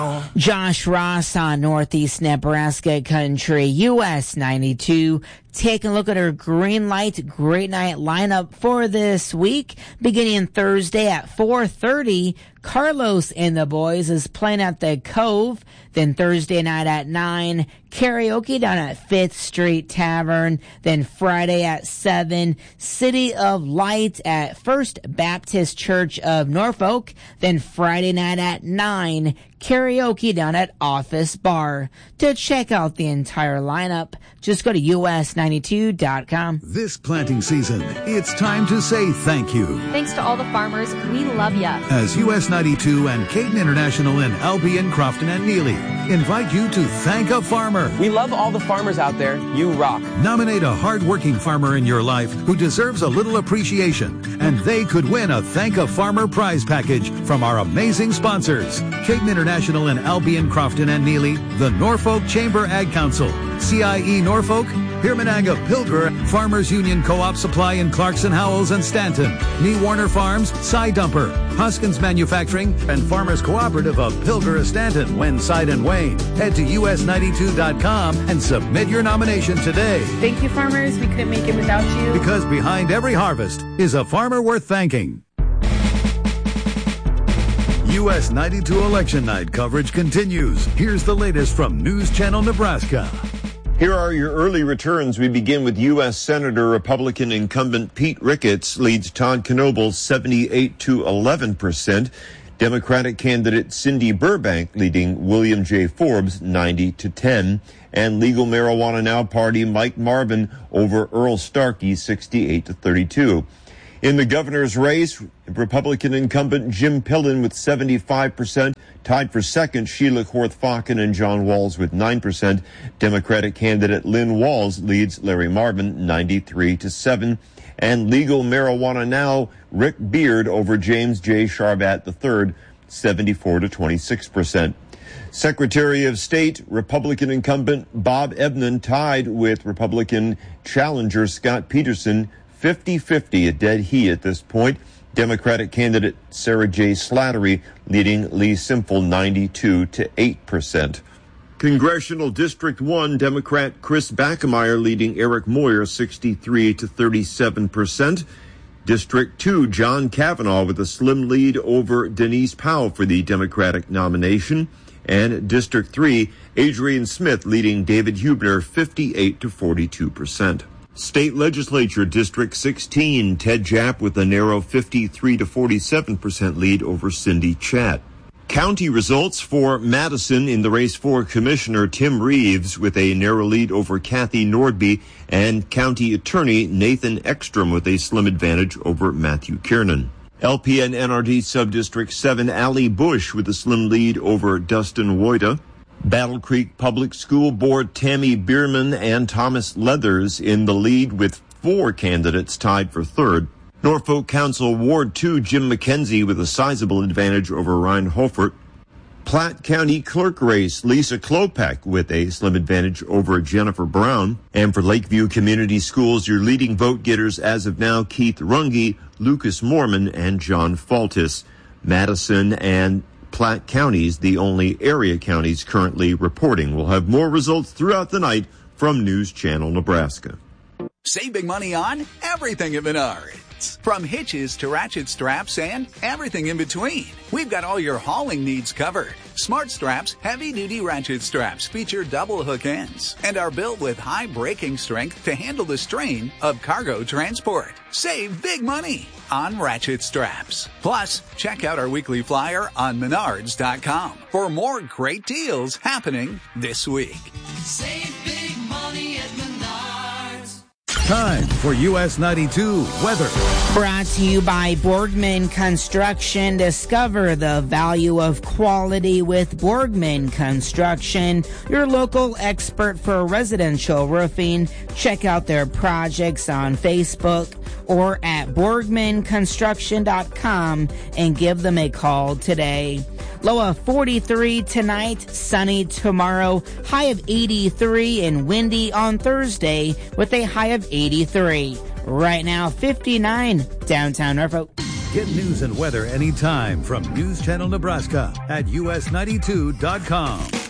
Josh Ross on Northeast Nebraska Country, US 92. Taking a look at our green light, great night lineup for this week. Beginning Thursday at 4:30, Carlos and the Boys is playing at the Cove. Then Thursday night at 9, karaoke down at 5th Street Tavern. Then Friday at 7, City of Light at First Baptist Church of Norfolk. Then Friday night at 9, karaoke down at Office Bar. To check out the entire lineup, just go to us92.com. This planting season, it's time to say thank you. Thanks to all the farmers. We love ya. As US 92 and Caden International in Albion, Crofton, and Neely invite you to thank a farmer. We love all the farmers out there. You rock. Nominate a hard-working farmer in your life who deserves a little appreciation, and they could win a Thank a Farmer prize package from our amazing sponsors: Caden International in Albion, Crofton, and Neely, the Norfolk Chamber Ag Council, CIE Norfolk, Pirmanaga Pilger, Farmers Union Co-op Supply in Clarkson, Howells, and Stanton, Nee Warner Farms, Cy Dumper, Huskins Manufacturing, and Farmers Cooperative of Pilger, Stanton, Wenside, and Wayne. Head to us92.com and submit your nomination today. Thank you, farmers. We couldn't make it without you. Because behind every harvest is a farmer worth thanking. US 92 Election Night coverage continues. Here's the latest from News Channel Nebraska. Here are your early returns. We begin with U.S. Senator Republican incumbent Pete Ricketts leads Todd Knoebel 78 to 11%. Democratic candidate Cindy Burbank leading William J. Forbes 90 to 10. And Legal Marijuana Now party Mike Marvin over Earl Starkey 68 to 32. In the governor's race, Republican incumbent Jim Pillen with 75%. Tied for second, Sheila Korth-Falken and John Walls with 9%. Democratic candidate Lynn Walls leads Larry Marvin 93 to 7. And Legal Marijuana Now, Rick Beard over James J. Sharbat III, 74 to 26%. Secretary of State, Republican incumbent Bob Ebnen tied with Republican challenger Scott Peterson 50-50, a dead heat at this point. Democratic candidate Sarah J. Slattery leading Lee Simple 92 to 8%. Congressional District 1, Democrat Chris Backemeyer leading Eric Moyer 63 to 37%. District 2, John Kavanaugh with a slim lead over Denise Powell for the Democratic nomination. And District 3, Adrian Smith leading David Hubner 58 to 42%. State Legislature District 16, Ted Japp with a narrow 53 to 47% lead over Cindy Chatt. County results for Madison in the race for Commissioner Tim Reeves with a narrow lead over Kathy Nordby, and County Attorney Nathan Ekstrom with a slim advantage over Matthew Kiernan. LPN NRD Subdistrict 7, Allie Bush with a slim lead over Dustin Woida. Battle Creek Public School Board Tammy Bierman and Thomas Leathers in the lead with 4 candidates tied for third. Norfolk Council Ward 2, Jim McKenzie with a sizable advantage over Ryan Holfert. Platte County Clerk race, Lisa Klopak with a slim advantage over Jennifer Brown. And for Lakeview Community Schools, your leading vote getters as of now, Keith Runge, Lucas Mormon, and John Faltis. Madison and Platte counties, the only area counties currently reporting. We'll have more results throughout the night from News Channel Nebraska. Save big money on everything at Menards. From hitches to ratchet straps and everything in between. We've got all your hauling needs covered. Smart Straps heavy-duty ratchet straps feature double hook ends and are built with high braking strength to handle the strain of cargo transport. Save big money on ratchet straps. Plus, check out our weekly flyer on Menards.com for more great deals happening this week. Save big money at Menards. Time for US 92 weather. Brought to you by Borgman Construction. Discover the value of quality with Borgman Construction, your local expert for residential roofing. Check out their projects on Facebook or at BorgmanConstruction.com and give them a call today. Low of 43 tonight, sunny tomorrow, high of 83 and windy on Thursday with a high of 83. Right now, 59 downtown Norfolk. Get news and weather anytime from News Channel Nebraska at us92.com.